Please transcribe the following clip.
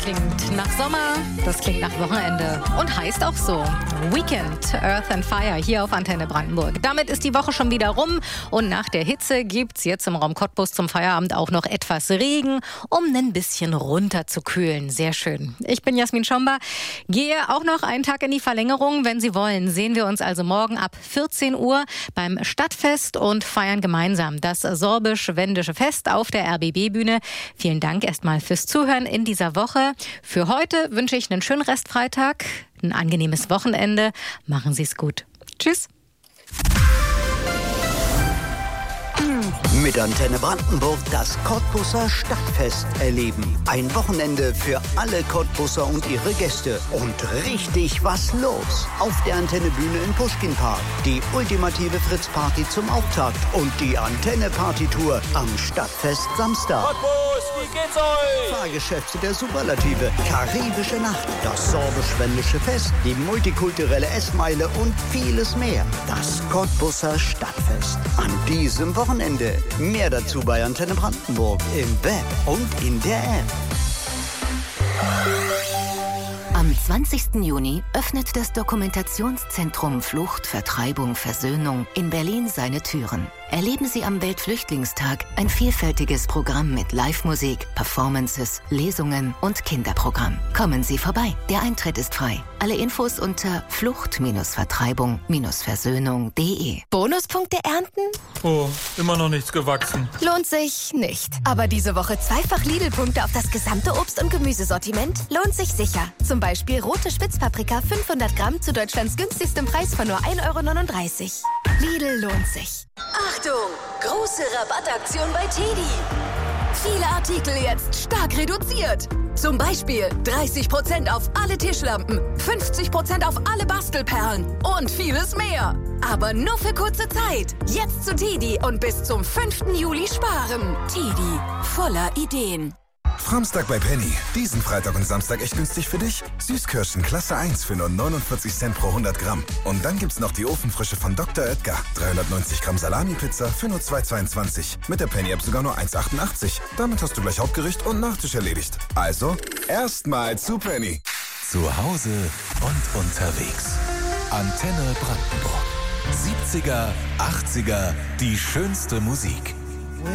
klingt nach Sommer, das klingt nach Wochenende und heißt auch so. Weekend, Earth and Fire hier auf Antenne Brandenburg. Damit ist die Woche schon wieder rum und nach der Hitze gibt's jetzt im Raum Cottbus zum Feierabend auch noch etwas Regen, um ein bisschen runterzukühlen. Sehr schön. Ich bin Jasmin Schomba, gehe auch noch einen Tag in die Verlängerung. Wenn Sie wollen, sehen wir uns also morgen ab 14 Uhr beim Stadtfest und feiern gemeinsam das Sorbisch-Wendische Fest auf der RBB-Bühne. Vielen Dank erstmal fürs Zuhören in dieser Woche. Für heute wünsche ich einen schönen Restfreitag, ein angenehmes Wochenende. Machen Sie es gut. Tschüss. Mit Antenne Brandenburg das Cottbuser Stadtfest erleben. Ein Wochenende für alle Cottbuser und ihre Gäste. Und richtig was los. Auf der Antenne-Bühne im Puschkinpark. Die ultimative Fritz-Party zum Auftakt. Und die Antenne-Party-Tour am Stadtfest Samstag. Cottbus, wie geht's euch? Fahrgeschäfte der Superlative. Karibische Nacht. Das Sorbisch-Wendische Fest. Die multikulturelle Essmeile und vieles mehr. Das Cottbuser Stadtfest. An diesem Wochenende. Mehr dazu bei Antenne Brandenburg im Web und in der App. Am 20. Juni öffnet das Dokumentationszentrum Flucht, Vertreibung, Versöhnung in Berlin seine Türen. Erleben Sie am Weltflüchtlingstag ein vielfältiges Programm mit Live-Musik, Performances, Lesungen und Kinderprogramm. Kommen Sie vorbei. Der Eintritt ist frei. Alle Infos unter flucht-vertreibung-versöhnung.de. Bonuspunkte ernten? Oh, immer noch nichts gewachsen. Lohnt sich nicht. Aber diese Woche zweifach Lidl-Punkte auf das gesamte Obst- und Gemüsesortiment lohnt sich sicher. Zum Beispiel rote Spitzpaprika 500 Gramm zu Deutschlands günstigstem Preis von nur 1,39 €. Lidl lohnt sich. Achtung! Große Rabattaktion bei TEDi. Viele Artikel jetzt stark reduziert. Zum Beispiel 30% auf alle Tischlampen, 50% auf alle Bastelperlen und vieles mehr. Aber nur für kurze Zeit. Jetzt zu TEDi und bis zum 5. Juli sparen. TEDi, voller Ideen. Framstag bei Penny. Diesen Freitag und Samstag echt günstig für dich. Süßkirschen Klasse 1 für nur 49 Cent pro 100 Gramm. Und dann gibt's noch die Ofenfrische von Dr. Oetker. 390 Gramm Salami-Pizza für nur 2,22. Mit der Penny-App sogar nur 1,88. Damit hast du gleich Hauptgericht und Nachtisch erledigt. Also, erstmal zu Penny. Zu Hause und unterwegs. Antenne Brandenburg. 70er, 80er, die schönste Musik.